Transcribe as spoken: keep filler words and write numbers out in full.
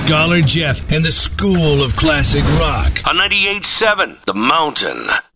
Scholar Jeff and the School of Classic Rock on ninety-eight point seven The Mountain.